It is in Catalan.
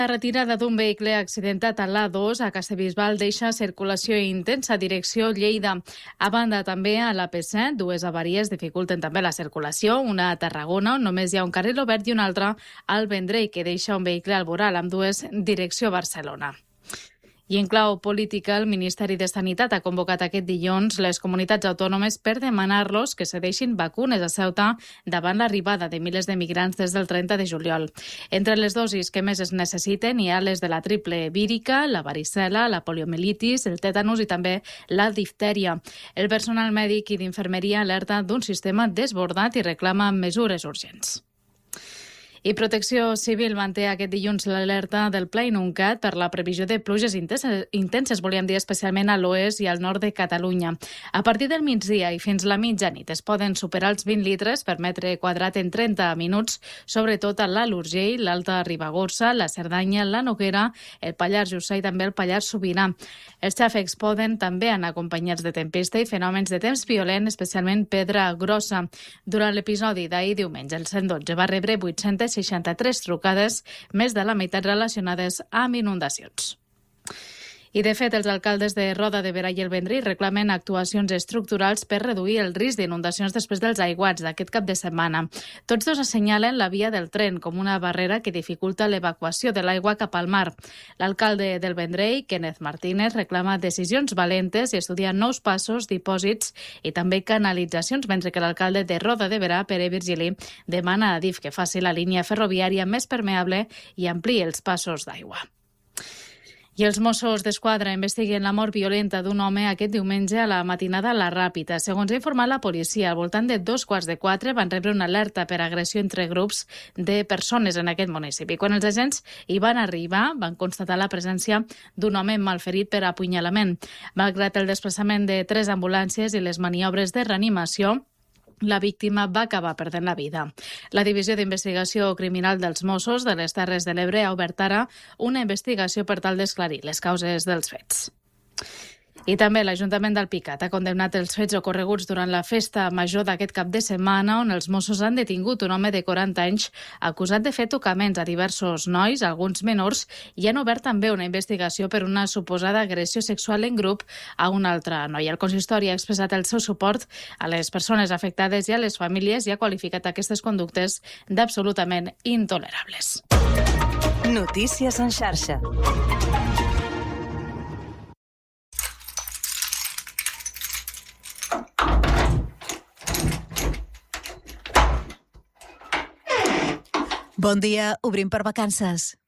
La retirada d'un vehicle accidentat a l'A2 a Castellbisbal deixa circulació intensa direcció Lleida. A banda, també a l'AP7, dues avaries dificulten també la circulació, una a Tarragona, on només hi ha un carril obert, i una altra al Vendrell, que deixa un vehicle al voral, amb dues direcció Barcelona. I en clau política, el Ministeri de Sanitat ha convocat aquest dilluns les comunitats autònomes per demanar-los que cedeixin vacunes a Ceuta davant l'arribada de milers de migrants des del 30 de juliol. Entre les dosis que més es necessiten hi ha les de la triple vírica, la varicel·la, la poliomielitis, el tètanus i també la diftèria. El personal mèdic i d'infermeria alerta d'un sistema desbordat i reclama mesures urgents. I Protecció Civil manté aquest dilluns l'alerta del Pla Inuncat per la previsió de pluges intenses, volíem dir, especialment a l'oest i al nord de Catalunya. A partir del migdia i fins la mitjanit es poden superar els 20 litres per metre quadrat en 30 minuts, sobretot a l'Alt Urgell, l'Alta Ribagorça, la Cerdanya, la Noguera, el Pallars Jussà i també el Pallars Sobirà. Els xàfecs poden també anar acompanyats de tempesta i fenòmens de temps violent, especialment pedra grossa. Durant l'episodi d'ahir diumenge, el 112 va rebre 863 trucades, més de la meitat relacionades amb inundacions. I, de fet, els alcaldes de Roda de Berà i el Vendrell reclamen actuacions estructurals per reduir el risc d'inundacions després dels aiguats d'aquest cap de setmana. Tots dos assenyalen la via del tren com una barrera que dificulta l'evacuació de l'aigua cap al mar. L'alcalde del Vendrell, Kenneth Martínez, reclama decisions valentes i estudia nous passos, dipòsits i també canalitzacions, mentre que l'alcalde de Roda de Berà, Pere Virgili, demana a Adif que faci la línia ferroviària més permeable i ampliï els passos d'aigua. I els Mossos d'Esquadra investiguen la mort violenta d'un home aquest diumenge a la matinada a la Ràpita. Segons ha informat la policia, al voltant de 3:15 van rebre una alerta per agressió entre grups de persones en aquest municipi. Quan els agents hi van arribar, van constatar la presència d'un home malferit per apunyalament. Malgrat el desplaçament de 3 ambulàncies i les maniobres de reanimació, la víctima va acabar perdent la vida. La Divisió d'Investigació Criminal dels Mossos de les Terres de l'Ebre ha obert ara una investigació per tal d'esclarir les causes dels fets. I també l'Ajuntament d'Alpicat ha condemnat els fets ocorreguts durant la festa major d'aquest cap de setmana, on els Mossos han detingut un home de 40 anys acusat de fer tocaments a diversos nois, alguns menors, i han obert també una investigació per una suposada agressió sexual en grup a un altre noi. El consistori ha expressat el seu suport a les persones afectades i a les famílies i ha qualificat aquestes conductes d'absolutament intolerables. Notícies en xarxa. Bon dia, obrim per vacances.